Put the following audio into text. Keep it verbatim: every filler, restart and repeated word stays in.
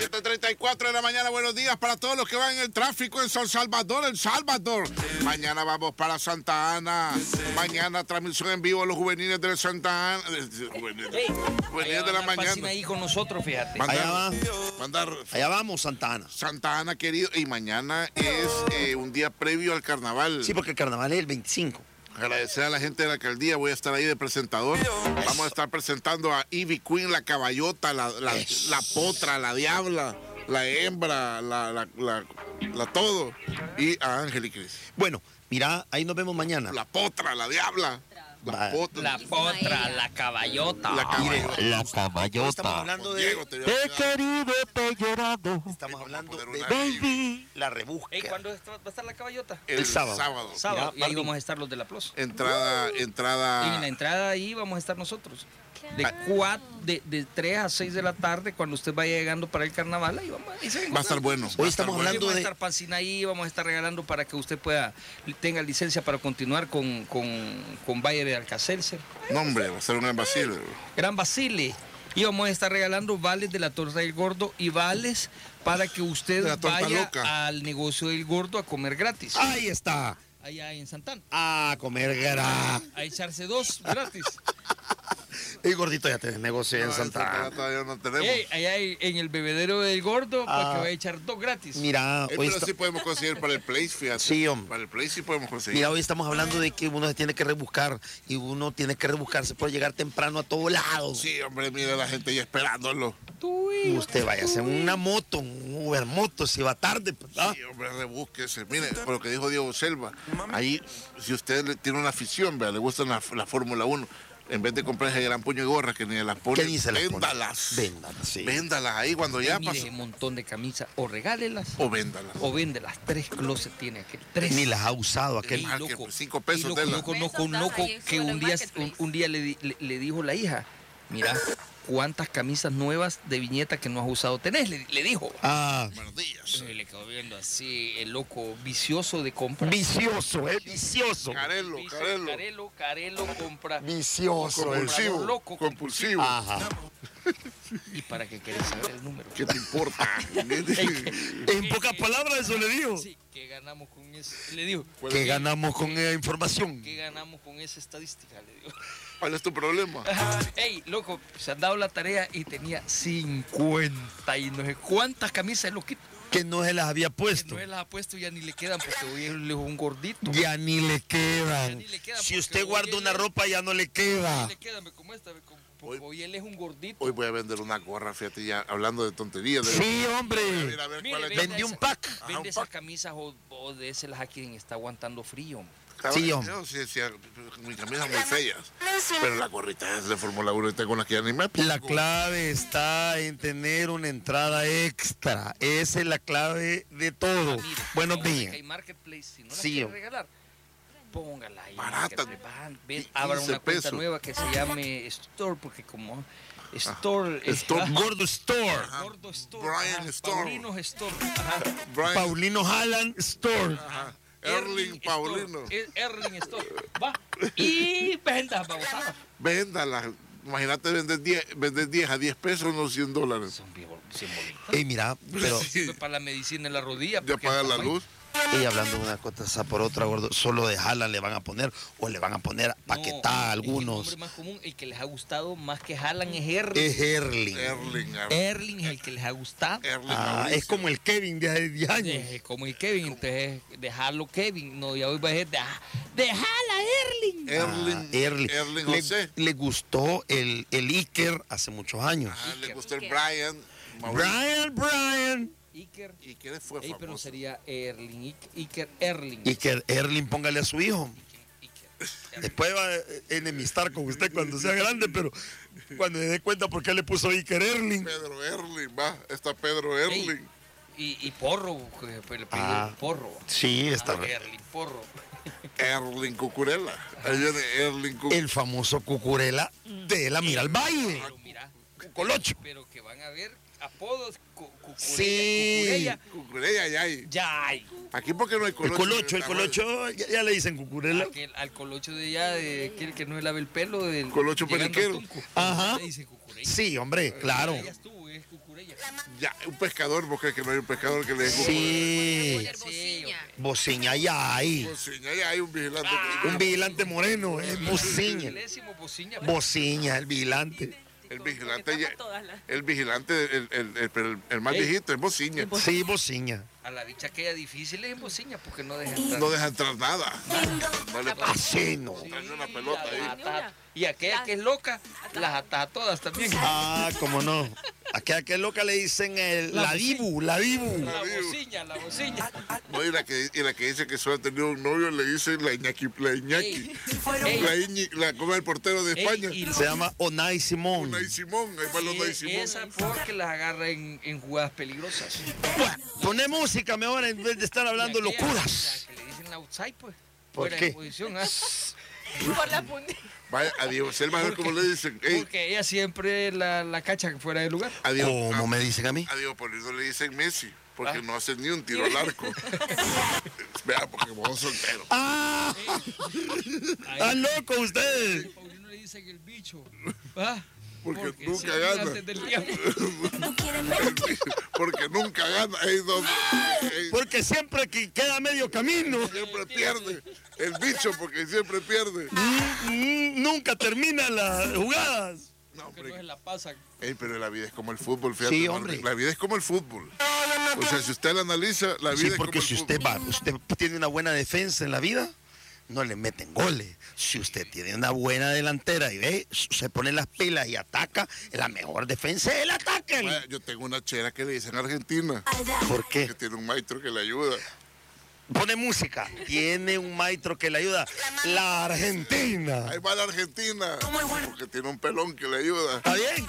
siete treinta y cuatro de la mañana, buenos días para todos los que van en el tráfico en San Salvador, El Salvador. Mañana vamos para Santa Ana. Mañana transmisión en vivo a los juveniles de Santa Ana. Juveniles, Hey, juveniles de la mañana. ahí con nosotros, fíjate. Mandar, Allá va. mandar Allá vamos, Santa Ana. Santa Ana, querido. Y mañana es eh, un día previo al carnaval. Sí, porque el carnaval es el veinticinco. Agradecer a la gente de la alcaldía, voy a estar ahí de presentador. Vamos a estar presentando a Ivy Queen, la caballota, la, la, la potra, la diabla, la hembra, la, la, la, la todo. Y a Ángel y Cris. Bueno, mira, ahí nos vemos mañana. La potra, la diabla. La Va. potra. La potra, la caballota. La caballota. La caballota. Estamos hablando de... Diego, te voy a He ayudar. querido, te he llorado. Estamos Vamos a hablando poner de una- Baby, la rebusca. Hey, ¿cuándo está- va a estar la caballota? El, sábado. sábado. Sábado. Mira, Y ahí Barbie. vamos a estar los de la Plus. Entrada, Y en la entrada. entrada ahí vamos a estar nosotros. De, cuatro, de, de tres a seis de la tarde, cuando usted vaya llegando para el carnaval, ahí vamos, ahí se Va a estar bueno. Hoy va a estar estamos bueno. hablando Vamos a de- estar pancina ahí, vamos a estar regalando para que usted pueda, tenga licencia para continuar con, con, con Valle de Alcacelser. No, hombre, va a ser un gran vacío. Gran Basile. Y vamos a estar regalando vales de la torta del gordo y vales para que usted De la torta vaya loca. al negocio del gordo a comer gratis. Ahí está. Allá en Santana. A comer gra. A echarse dos gratis. El gordito ya tenés negocio en No, Santa esa Ana. todavía no tenemos. Ey, allá en en el bebedero del gordo para Ah. que vaya a echar dos gratis. Mira, Eh, hoy pero está- sí podemos conseguir para el place, fíjate. Sí, hombre. Para el place sí podemos conseguir. Mira, hoy estamos hablando de que uno se tiene que rebuscar y uno tiene que rebuscarse por llegar temprano a todos lados. Sí, hombre, mira la gente ya esperándolo. Tú Y y usted vaya a hacer una moto, un Uber moto, si va tarde. Pues, ¿ah? Sí, hombre, rebúsquese. Mire, por lo que dijo Diego Selva, ahí, si usted le- tiene una afición, vea, le gusta la, la Fórmula uno, en vez de comprar ese gran puño de gorra que ni las pone, ¿Qué dice la véndalas. Véndalas, sí. Véndalas ahí cuando ya mire pasó. un montón de camisas o regálelas O véndalas. o véndelas. Tres closets tiene aquel. Tres. Ni las ha usado aquel. Ey, Ah, loco. que cinco pesos Y loco, de la- yo conozco un loco que un día, un, un día le, di- le, le dijo la hija, mira, ¿cuántas camisas nuevas de viñeta que no has usado tenés? Le, le dijo. Ah, Buenos días. Y le quedó viendo así el loco vicioso de compra. vicioso, ¿eh? Vicioso. Carelo, Vicio- Carelo. Carelo, Carelo compra. Vicioso. Compulsivo. loco, compulsivo. Ajá. ¿Y para qué querés saber el número? ¿Qué te importa? En pocas palabras eso le digo. Sí, ¿qué ganamos con eso? Le digo, ¿Qué ganamos con esa información? ¿qué ganamos con esa estadística? Le digo. ¿Cuál es tu problema? Ey, loco, se han dado la tarea y tenía cincuenta y no sé cuántas camisas, loquito. Que no se las había Que puesto. no él las ha puesto y ya ni le quedan porque hoy él es un gordito. Ya ni le Ya quedan. ni le quedan Si porque usted hoy guarda él una es- ropa ya no le queda. Le queda, ve como esta, ve como- Hoy- hoy él es un gordito. Hoy voy a vender una gorra, fíjate, ya hablando de tonterías. De... Sí, hombre. Mira, a ver Mire, cuál es. vende Vendí un esa- pack. Ajá, Vende un esas pack. camisas o, o de esas a quien está aguantando frío. Sí, hombre. Yo, sí, sí, mis camisas muy feas. Pero la gorrita es de Fórmula uno y tengo las que ya ni me pongo. La clave está en tener una entrada extra. Esa es la clave de todo. Mire, Buenos ahora que días. hay Marketplace, si no la Sí, quiere hombre. regalar, póngala ahí. Barata. Marketplace, bajan, ven, Qui- abra quince una cuenta pesos. nueva que se llame Store, porque como Store, eh, Store. ah, Gordo Store. Ajá. Gordo Store, Brian ajá, Store. Paulinos Store, ajá. Brian, Paulino Halland Store. ajá. Erling Store, Paulino. Er- Erling Store, va. Y vendas, babosadas. Véndalas. Imagínate vender diez, vender diez a diez pesos, no cien dólares. Son bien bol- cien bolitas. Ey, mira, pero Sí. Para la medicina en la rodilla. Ya porque pagar la está luz. y hablando de una cosa por otra, gordo, solo de Halland le van a poner o le van a poner paquetá a El algunos. nombre más común, el que les ha gustado más que Haaland es Erling. Es Erling. Erling. Er- Erling es el que les ha gustado. Erling Ah, Mauricio. es como el Kevin de hace diez años. Eh, como el Kevin, entonces dejarlo Kevin. No, ya hoy va a decir, "Deja- déjala Erling. Erling. Ah, Erling. Erling Le, José. le gustó el, el Iker hace muchos años. Ah, le gustó el Brian. Mauricio. Brian, Brian. Iker. ¿Y quién fue Ey, pero famoso? sería Erling. Ik- Iker Erling. Iker Erling, póngale a su hijo. Iker. Después va a enemistar con usted cuando sea grande, pero cuando se dé cuenta por qué le puso Iker Erling. Pedro Erling, va. Está Pedro Ey, Erling. y, y Porro, que le pidió Ah, Porro. Sí, está Ah, bien. Erling Porro. Erling Cucurella. Ahí viene Erling Cucurella. El famoso Cucurella de la Mira al Valle. Pero mira, Colocho. pero que van a ver apodos cu- cucurella, Sí. cucurella, Cucurella ya hay. ya hay. Aquí porque no hay El colocho. colocho, el colocho, ya, ya le dicen Cucurella. Aquel- al colocho de allá, de aquel que no se lava el pelo, del Colocho llegando periquero. al Tunco. Ajá. Le dicen cucurella. Sí, hombre, claro. Ya estuvo, es cucurella. Ya, un pescador, ¿vos crees que no hay un pescador que le dé Sí. Sí, Bociña ya hay. Bociña, ya hay un vigilante. Un vigilante moreno, es Bociña. Le decimos bociña. Bociña, el vigilante. El vigilante, ya- el vigilante, el, el, el, el- el más Ey. viejito, es Bociña. Sí, Bociña. A la bicha aquella difícil es en bociña porque no deja entrar. No deja entrar nada. No le pasa Así no. una pelota ahí. Ata- Y aquella que es loca, las ata a todas también. Ah, cómo no. Aquella que es loca le dicen el, la dibu, la dibu. La bociña, la bociña. No, y la que, y la que dice que solo ha tenido un novio le dicen la Iñaki, la Iñaki. Ey. La Iñi, la, como el portero de Ey, España. y Se llama Onay Simón. Unai Simón, ahí va los Unai Eh, Simón. esa porque las agarra en, en jugadas peligrosas. Bueno, poné música mejor en vez de estar hablando Y aquella- locuras. la que le dicen la outside, pues. ¿Por fuera qué? de posición, ¿ah? Por la punta. Vaya, a Diego Selva, a ver cómo le dicen. Ey, Porque ella siempre la, la cacha fuera de lugar. a Diego, ¿Cómo a, me dicen a mí? a Diego Polito le dicen Messi, porque Ah. no hace ni un tiro al arco. Vea, porque vos sos soltero. ¡Ah! ¡Están locos ustedes! Paulino le dicen el bicho. ¿Ah? Porque se nunca tira gana. antes del tiempo. Porque nunca gana. Ey, no, ey, Porque siempre que queda medio camino, siempre pierde. El bicho, porque siempre pierde. mm, mm, nunca termina las jugadas. No, Que no hombre. se la pasan. Ey, pero la vida es como el fútbol, fíjate. Sí, ¿no? hombre. La vida es como el fútbol. O sea, si usted la analiza, la vida Sí, es como porque el si fútbol. usted va, usted tiene una buena defensa en la vida, no le meten goles. Si usted tiene una buena delantera y ve, se pone las pilas y ataca, la mejor defensa es el ataque. Vaya, yo tengo una chera que le dicen Argentina, ¿Por que qué? tiene un maestro que le ayuda. Pone música. Tiene un maestro que le ayuda. La Argentina. Ahí va la Argentina, porque tiene un pelón que le ayuda. ¿Está bien?